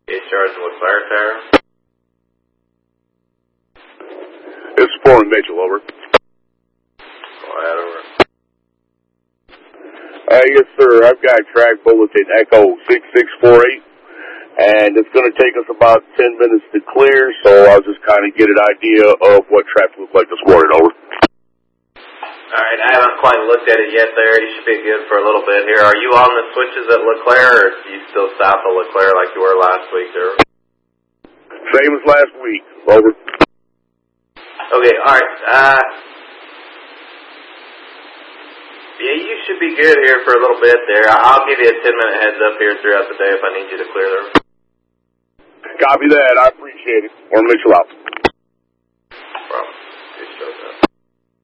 In charge of LeClaire Tower? It's Foreman Mitchell, over. Quiet, over. Yes, sir. I've got track bulletin Echo 6648, and it's going to take us about 10 minutes to clear, so I'll just kind of get an idea of what traffic looks like this morning, over. All right, I haven't quite looked at it yet there. You should be good for a little bit here. Are you on the switches at LeClaire, or are you still south of LeClaire like you were last week there? Same as last week, over. Okay, all right. Yeah, you should be good here for a little bit there. I'll give you a 10-minute heads up here throughout the day if I need you to clear there. Copy that. I appreciate it. Foreman Mitchell out.